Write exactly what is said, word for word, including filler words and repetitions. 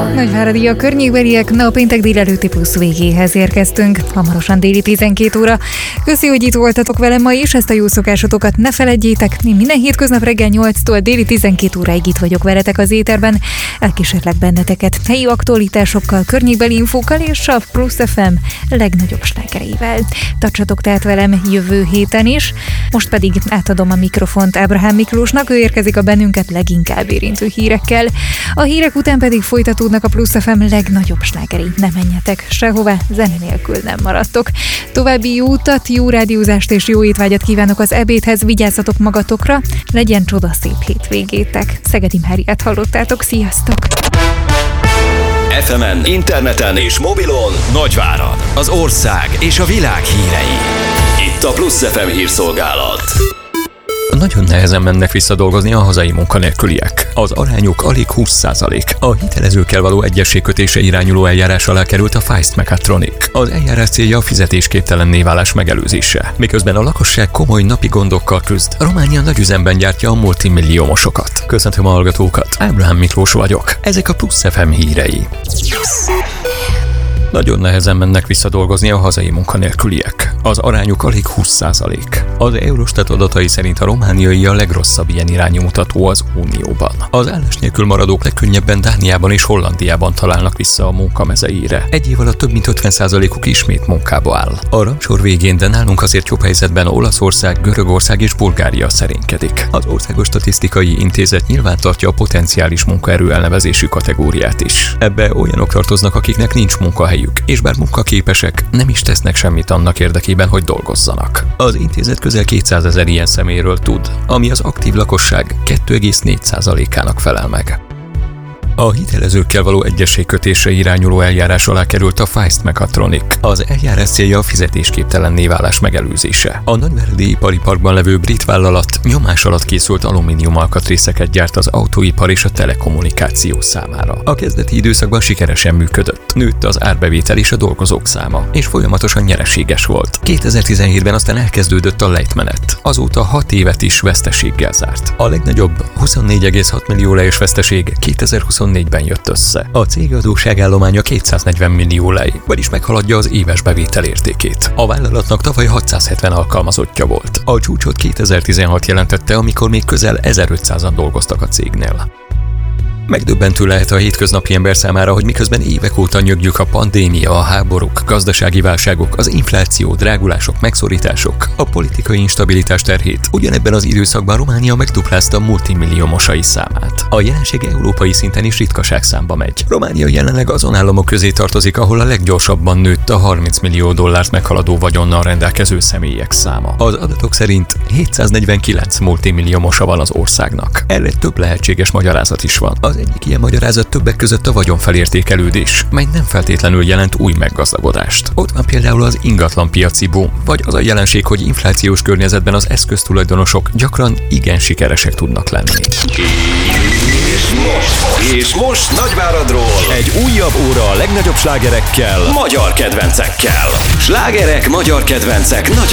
Nagyváradi a környékbeliek, na a péntek délelőtti plusz végéhez érkeztünk. Hamarosan déli tizenkét óra. Köszi, hogy itt voltatok velem ma is, ezt a jó szokásotokat ne feledjétek. Én minden hétköznap reggel nyolctól déli tizenkét óráig itt vagyok veletek az éterben. Elkísérlek benneteket helyi aktualitásokkal, környékbeli infókkal és a Plusz ef em legnagyobb slágereivel. Tartsatok tehát velem jövő héten is. Most pedig átadom a mikrofont Ábrahám Miklósnak, ő érkezik a bennünket leginkább érintő hírekkel. A hírek után pedig folytatódnak a Plusz ef em legnagyobb slágerei. Ne menjetek sehová, zene nélkül nem maradtok. További jó utat, jó rádiózást és jó étvágyat kívánok az ebédhez, vigyázzatok magatokra, legyen csodaszép hétvégétek. Szegedi Máriát hallottátok, sziasztok! ef emen, interneten és mobilon Nagyvárad, az ország és a világ hírei. Itt a Plusz ef em hírszolgálat. Nagyon nehezen mennek visszadolgozni a hazai munkanélküliek. Az arányuk alig húsz százalék. A hitelezőkkel való egyezségkötése irányuló eljárás alá került a Feist Mechatronic. Az eljárás célja a fizetésképtelenné válás megelőzése. Miközben a lakosság komoly napi gondokkal küzd, Románia nagyüzemben gyártja a multimilliómosokat. Köszöntöm a hallgatókat, Ábrahám Miklós vagyok. Ezek a Plusz ef em hírei. Nagyon nehezen mennek visszadolgozni a hazai munkanélküliek. Az arányuk alig húsz százalék. Az Eurostat adatai szerint a romániai a legrosszabb ilyen irányú mutató az Unióban. Az állás nélkül maradók legkönnyebben Dániában és Hollandiában találnak vissza a munka mezeire. Egy év alatt több mint ötven százalékuk ismét munkába áll. A rangsor végén, de nálunk azért jobb helyzetben Olaszország, Görögország és Bulgária szerénykedik. Az Országos Statisztikai Intézet nyilván tartja a potenciális munkaerő elnevezésű kategóriát is. Ebbe olyanok tartoznak, akiknek nincs munkahely, és bár munkaképesek, nem is tesznek semmit annak érdekében, hogy dolgozzanak. Az intézet közel kétszázezer ilyen személyről tud, ami az aktív lakosság kettő egész négy százalékának felel meg. A hitelezőkkel való egyezségkötésre irányuló eljárás alá került a Feist Mechatronic. Az eljárás célja a fizetésképtelenné válás megelőzése. A nagyváradi ipari parkban levő brit vállalat nyomás alatt készült alumínium alkatrészeket gyárt az autóipar és a telekommunikáció számára. A kezdeti időszakban sikeresen működött. Nőtt az árbevétel és a dolgozók száma, és folyamatosan nyereséges volt. kétezer-tizenhétben aztán elkezdődött a lejtmenet. Azóta hat évet is veszteséggel zárt. A legnagyobb huszonnégy egész hat millió lejos veszteség kétezer-huszonnégyben jött össze. A cég adósságállománya kétszáznegyven millió lej, vagyis meghaladja az éves bevétel értékét. A vállalatnak tavaly hatszázhetven alkalmazottja volt. A csúcsot kétezer-tizenhat jelentette, amikor még közel ezerötszázan dolgoztak a cégnél. Megdöbbentő lehet a hétköznapi ember számára, hogy miközben évek óta nyögjük a pandémia, a háborúk, gazdasági válságok, az infláció, drágulások, megszorítások, a politikai instabilitás terhét, ugyanebben az időszakban Románia megduplázta multimilliómosai számát. A jelenség európai szinten is ritkaság számba megy. Románia jelenleg azon államok közé tartozik, ahol a leggyorsabban nőtt a harminc millió dollárt meghaladó vagyonnal rendelkező személyek száma. Az adatok szerint hétszáznegyvenkilenc multimilliómosa van az országnak. Erre több lehetséges magyarázat is van. Az egyik ilyen magyarázat többek között a vagyonfelértékelődés, mely nem feltétlenül jelent új meggazdagodást. Ott van például az ingatlanpiaci boom, vagy az a jelenség, hogy inflációs környezetben az eszköztulajdonosok gyakran igen sikeresek tudnak lenni. És most, és most Nagyváradról egy újabb óra a legnagyobb slágerekkel, magyar kedvencekkel. Slágerek, magyar kedvencek, nagy